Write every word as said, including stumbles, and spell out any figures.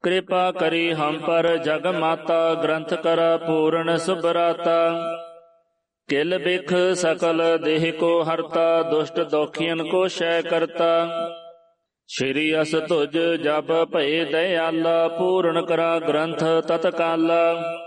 ਕਿਰਪਾ ਕਰੀ ਹਮ ਪਰ ਜਗ ਮਾਤਾ, ਗ੍ਰੰਥ ਕਰਾ ਪੂਰਨ ਸੁਭਰਾਤਾ। ਕਿਲ ਬਿਖ ਸਕਲ ਦੇਹ ਕੋ ਹਰਤਾ, ਦੁਸ਼ਟ ਦੋਖੀਨ ਕੋ ਸ਼ੈ ਕਰਤਾ। ਸ਼੍ਰੀ ਅਸ ਤੁਜ ਜਪ ਭਏ ਦਇਆਲਾ, ਪੂਰਨ ਕਰਾ ਗ੍ਰੰਥ ਤਤਕਾਲਾ।